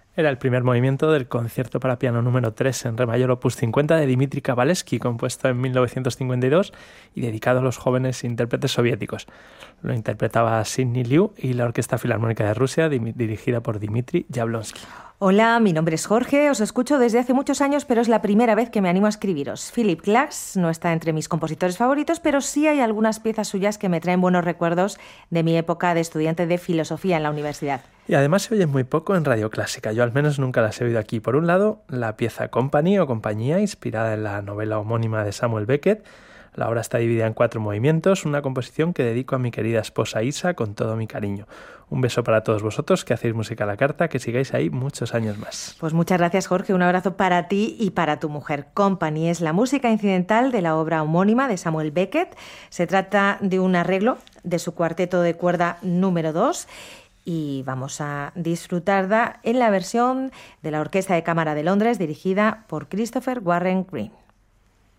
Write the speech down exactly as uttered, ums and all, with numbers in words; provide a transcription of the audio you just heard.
Era el primer movimiento del concierto para piano número tres en re mayor opus cincuenta de Dmitri Kabalevsky, compuesto en mil novecientos cincuenta y dos y dedicado a los jóvenes intérpretes soviéticos. Lo interpretaba Sidney Liu y la Orquesta Filarmónica de Rusia, dirigida por Dmitri Jablonsky. Hola, mi nombre es Jorge, os escucho desde hace muchos años, pero es la primera vez que me animo a escribiros. Philip Glass no está entre mis compositores favoritos, pero sí hay algunas piezas suyas que me traen buenos recuerdos de mi época de estudiante de filosofía en la universidad. Y además se oyen muy poco en Radio Clásica, yo al menos nunca las he oído aquí. Por un lado, la pieza Company o Compañía, inspirada en la novela homónima de Samuel Beckett. La obra está dividida en cuatro movimientos, una composición que dedico a mi querida esposa Isa con todo mi cariño. Un beso para todos vosotros que hacéis música a la carta, que sigáis ahí muchos años más. Pues muchas gracias, Jorge. Un abrazo para ti y para tu mujer. Company es la música incidental de la obra homónima de Samuel Beckett. Se trata de un arreglo de su cuarteto de cuerda número dos y vamos a disfrutarla en la versión de la Orquesta de Cámara de Londres dirigida por Christopher Warren Green.